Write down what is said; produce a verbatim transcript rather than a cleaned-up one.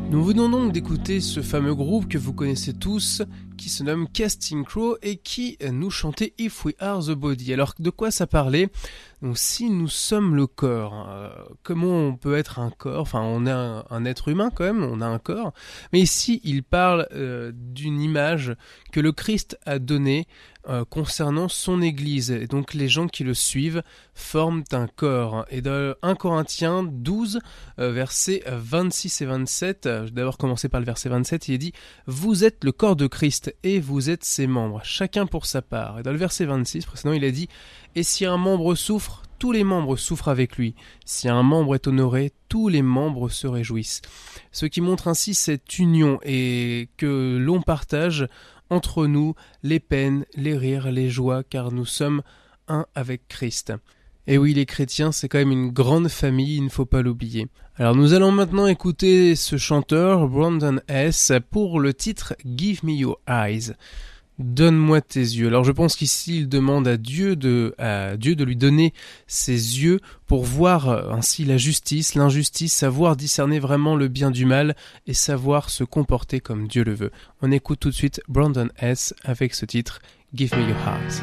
Nous venons donc d'écouter ce fameux groupe que vous connaissez tous, qui se nomme Casting Crow et qui nous chantait If We Are The Body. Alors de quoi ça parlait ? Donc si nous sommes le corps, euh, comment on peut être un corps ? Enfin on est un, un être humain quand même, on a un corps. Mais ici il parle euh, d'une image que le Christ a donnée euh, concernant son église. Et donc les gens qui le suivent forment un corps. Et dans premier Corinthiens douze, euh, versets vingt-six et vingt-sept, je vais d'abord commencer par le verset vingt-sept, il est dit « Vous êtes le corps de Christ et vous êtes ses membres, chacun pour sa part. » Et dans le verset vingt-six précédent, il a dit « Et si un membre souffre, tous les membres souffrent avec lui. Si un membre est honoré, tous les membres se réjouissent. » Ce qui montre ainsi cette union et que l'on partage entre nous les peines, les rires, les joies, car nous sommes un avec Christ. Et oui, les chrétiens, c'est quand même une grande famille, il ne faut pas l'oublier. Alors nous allons maintenant écouter ce chanteur, Brandon S., pour le titre « Give me your eyes ». Donne-moi tes yeux. Alors je pense qu'ici il demande à Dieu de, à Dieu de lui donner ses yeux pour voir ainsi la justice, l'injustice, savoir discerner vraiment le bien du mal et savoir se comporter comme Dieu le veut. On écoute tout de suite Brandon S. avec ce titre « Give me your eyes ».